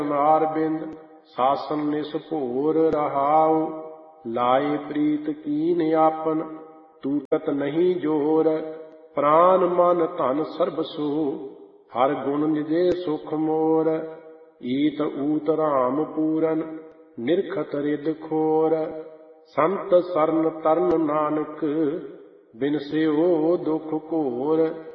ਚਰਨਾਰਬਿੰਦ ਸਾਸਨ ਨਿਸ ਭੋਰ ਰਹਾਉ। ਲਾਏ ਪ੍ਰੀਤ ਕੀਨ ਆਪਨ ਤੂਤਤ ਨਹੀਂ ਜੋਰ। ਪ੍ਰਾਨ ਮਨ ਧਨ ਸਰਬ ਸੋ ਹਰ ਗੁਣ ਨਿਜੇ ਸੁਖ ਮੋਰ। ਈਤ ਊਤ ਰਾਮ ਪੂਰਨ ਨਿਰਖਤ ਰਿਦ ਖੋਰ। ਸੰਤ ਸਰਨ ਤਰਨ ਨਾਨਕ ਬਿਨਸਿਓ ਦੁਖ ਘੋਰ।